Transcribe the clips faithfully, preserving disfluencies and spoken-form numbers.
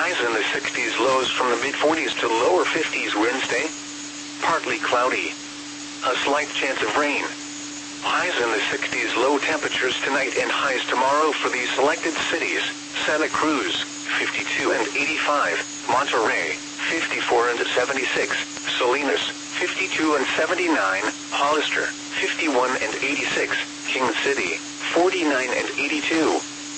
Highs in the sixties, lows from the mid-forties to lower fifties Wednesday. Partly cloudy. A slight chance of rain. Highs in the sixties, low temperatures tonight and highs tomorrow for these selected cities: Santa Cruz, fifty-two and eighty-five, Monterey, fifty-four and seventy-six, Salinas, fifty-two and seventy-nine, Hollister, fifty-one and eighty-six, King City, forty-nine and eighty-two.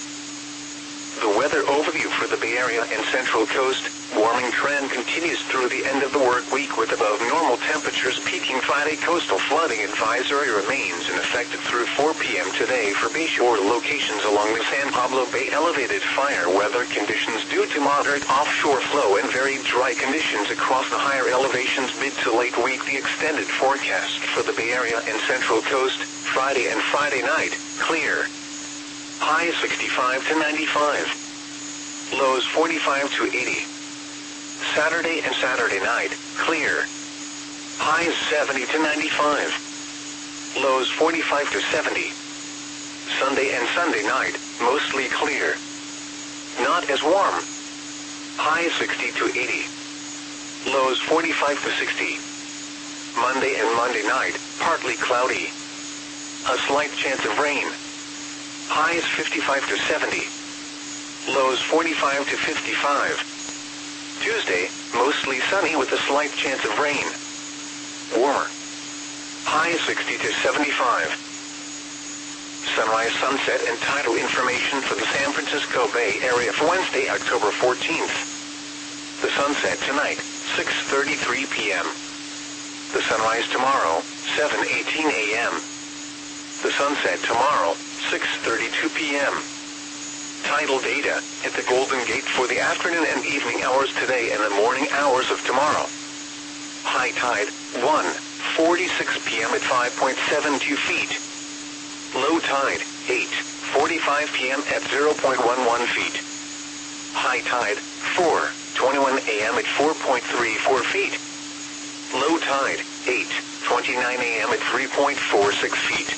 The weather overview for the Bay Area and Central Coast. Warming trend continues through the end of the work week with above normal temperatures peaking Friday. Coastal flooding advisory remains in effect through four p m today for bayshore locations along the San Pablo Bay. Elevated fire weather conditions due to moderate offshore flow and very dry conditions across the higher elevations mid to late week. The extended forecast for the Bay Area and Central Coast. Friday and Friday night, clear. Highs sixty-five to ninety-five. Lows forty-five to eighty. Saturday and Saturday night, clear. Highs seventy to ninety-five. Lows forty-five to seventy. Sunday and Sunday night, mostly clear. Not as warm. Highs sixty to eighty. Lows forty-five to sixty. Monday and Monday night, partly cloudy. A slight chance of rain. Highs fifty-five to seventy. Lows forty-five to fifty-five. Tuesday, mostly sunny with a slight chance of rain. Warmer. Highs sixty to seventy-five. Sunrise, sunset, and tidal information for the San Francisco Bay Area for Wednesday, October fourteenth. The sunset tonight, six thirty-three p m The sunrise tomorrow, seven eighteen a m The sunset tomorrow, six thirty-two p m Tidal data at the Golden Gate for the afternoon and evening hours today and the morning hours of tomorrow. High tide, one forty-six p m at five point seven two feet. Low tide, eight forty-five p m at zero point one one feet. High tide, four twenty-one a m at four point three four feet. Low tide, eight twenty-nine a m at three point four six feet.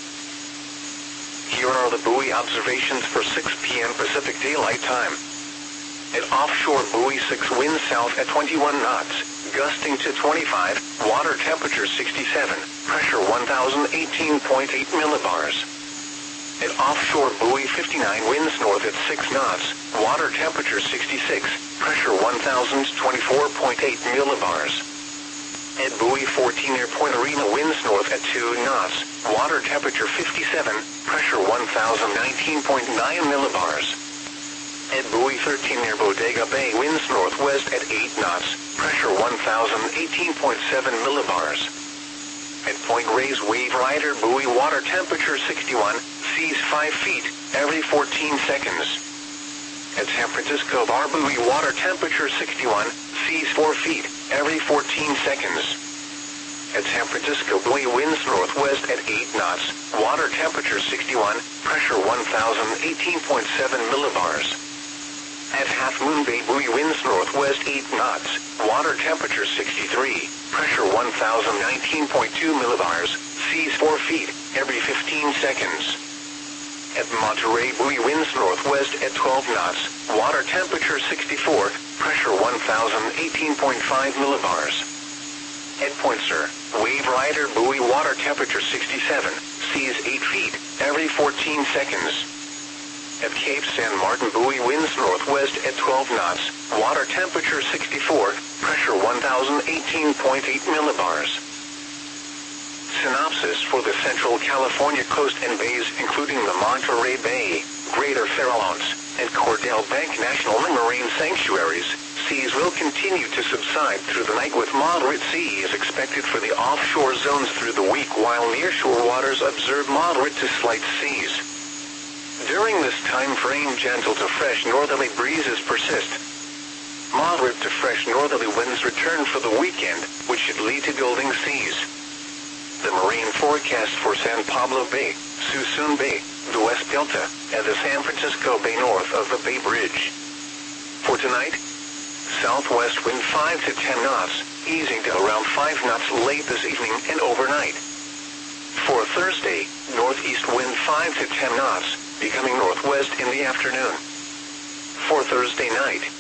Here are the buoy observations for six p m Pacific Daylight Time. At offshore buoy six, wind south at twenty-one knots, gusting to twenty-five, water temperature sixty-seven, pressure one thousand eighteen point eight millibars. At offshore buoy fifty-nine, winds north at six knots, water temperature sixty-six, pressure one thousand twenty-four point eight millibars. At buoy fourteen near Point Arena, winds north at two knots, water temperature fifty-seven, pressure one thousand nineteen point nine millibars. At buoy thirteen near Bodega Bay, winds northwest at eight knots, pressure one thousand eighteen point seven millibars. At Point Reyes Wave Rider buoy, water temperature sixty-one, seas five feet, every fourteen seconds. At San Francisco Bar buoy, water temperature sixty-one, seas four feet, every fourteen seconds. At San Francisco buoy, winds northwest at eight knots, water temperature sixty-one, pressure one thousand eighteen point seven millibars. At Half Moon Bay buoy, winds northwest eight knots, water temperature sixty-three, pressure one thousand nineteen point two millibars, seas four feet, every fifteen seconds. At Monterey buoy, winds northwest at twelve knots, water temperature sixty-four, pressure one thousand eighteen point five millibars. At Point Sur, Wave Rider buoy, water temperature sixty-seven, seas eight feet, every fourteen seconds. At Cape San Martin buoy, winds northwest at twelve knots, water temperature sixty-four, pressure one thousand eighteen point eight millibars. Synopsis for the Central California coast and bays, including the Monterey Bay, Greater Farallones, and Cordell Bank National Marine Sanctuaries. Seas will continue to subside through the night with moderate seas expected for the offshore zones through the week, while nearshore waters observe moderate to slight seas. During this time frame, gentle to fresh northerly breezes persist. Moderate to fresh northerly winds return for the weekend, which should lead to building seas. The marine forecast for San Pablo Bay, Suisun Bay, the West Delta, and the San Francisco Bay north of the Bay Bridge. For tonight, southwest wind five to ten knots, easing to around five knots late this evening and overnight. For Thursday, northeast wind five to ten knots, becoming northwest in the afternoon. For Thursday night,